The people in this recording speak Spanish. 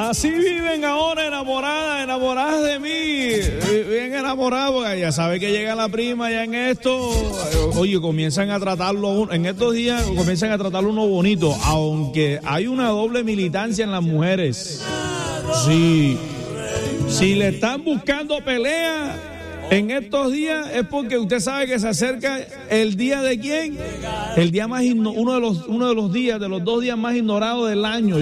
Así viven ahora enamoradas de mí, bien enamoradas, porque ya sabe que llega la prima ya en esto. Oye, comienzan a tratarlo, en estos días comienzan a tratarlo uno bonito, aunque hay una doble militancia en las mujeres. Sí, si le están buscando pelea en estos días es porque usted sabe que se acerca el día de quién, el día más uno de los días, de los 2 días más ignorados del año.